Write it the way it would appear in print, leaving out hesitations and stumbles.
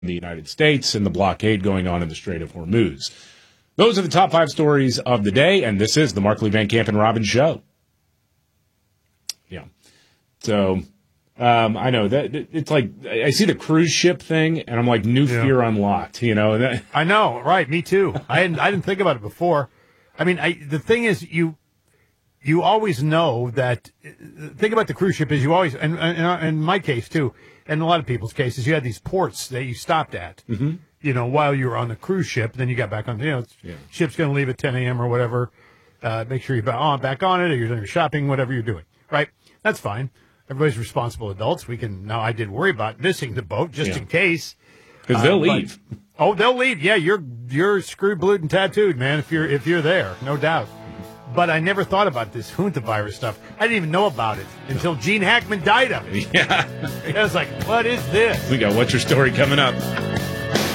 the United States and the blockade going on in the Strait of Hormuz. Those are the top 5 stories of the day, and this is the Markley, Van Camp, and Robbins Show. Yeah. So, I know that it's like, I see the cruise ship thing, and I'm like, new fear unlocked, you know? I know, right, me too. I didn't think about it before. I mean, the thing is, you always know that, think about the cruise ship is you always, and in my case too, and a lot of people's cases, you had these ports that you stopped at. Mm-hmm. You know, while you were on the cruise ship, then you got back on, ship's going to leave at 10 a.m. or whatever. Make sure you're back on it, or you're shopping, whatever you're doing, right? That's fine. Everybody's responsible adults. Now I did worry about missing the boat just in case. Because they'll leave. They'll leave. Yeah, you're screwed, blued, and tattooed, man, if you're there, no doubt. But I never thought about this Junta virus stuff. I didn't even know about it until Gene Hackman died of it. Yeah. I was like, what is this? We got What's Your Story coming up.